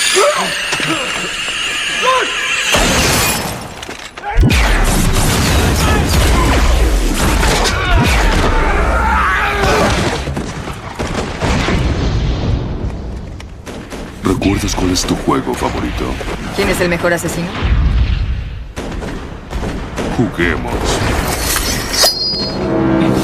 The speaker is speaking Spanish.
¿Recuerdas cuál es tu juego favorito? ¿Quién es el mejor asesino? Juguemos.